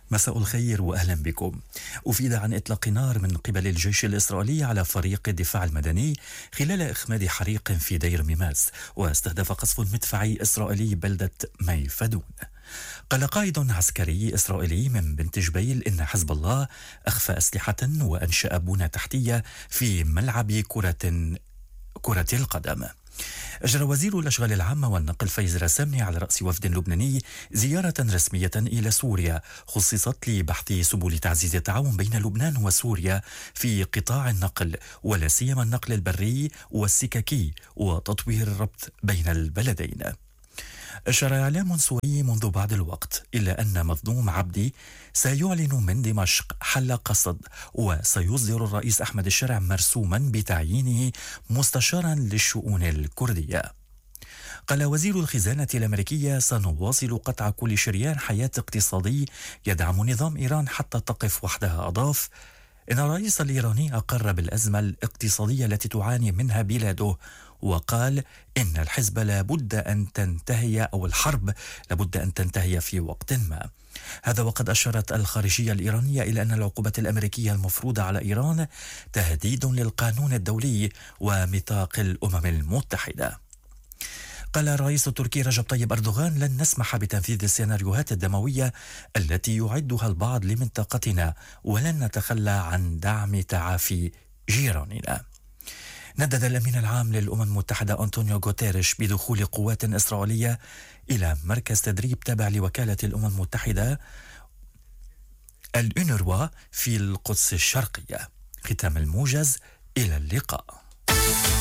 مساء الخير وأهلا بكم. أفيد عن إطلاق نار من قبل الجيش الإسرائيلي على فريق الدفاع المدني خلال إخماد حريق في دير ميماس، واستهدف قصف مدفعي إسرائيلي بلدة مي فدون. قال قائد عسكري إسرائيلي من بنت جبيل إن حزب الله أخفى أسلحة وأنشأ بنى تحتية في ملعب كرة القدم. أجرى وزير الأشغال العامة والنقل فايز رسامني على رأس وفد لبناني زيارة رسمية إلى سوريا خصصت لبحث سبل تعزيز التعاون بين لبنان وسوريا في قطاع النقل، ولا سيما النقل البري والسككي، وتطوير الربط بين البلدين. أشار إعلام سوري منذ بعض الوقت إلى أن مظلوم عبدي سيعلن من دمشق حل قصد، وسيصدر الرئيس أحمد الشرع مرسوما بتعيينه مستشارا للشؤون الكردية. قال وزير الخزانة الأمريكية: سنواصل قطع كل شريان حياة اقتصادي يدعم نظام إيران حتى تقف وحدها. أضاف إن الرئيس الإيراني أقر بالأزمة الاقتصادية التي تعاني منها بلاده، وقال إن الحزب لابد أن تنتهي، أو الحرب لابد أن تنتهي في وقت ما. هذا وقد أشارت الخارجية الإيرانية إلى أن العقوبات الأمريكية المفروضة على إيران تهديد للقانون الدولي وميثاق الأمم المتحدة. قال الرئيس التركي رجب طيب أردوغان: لن نسمح بتنفيذ السيناريوهات الدموية التي يعدها البعض لمنطقتنا، ولن نتخلى عن دعم تعافي جيراننا. ندد الأمين العام للأمم المتحدة أنطونيو غوتيريش بدخول قوات إسرائيلية إلى مركز تدريب تابع لوكالة الأمم المتحدة الأونروا في القدس الشرقية. ختام الموجز، إلى اللقاء.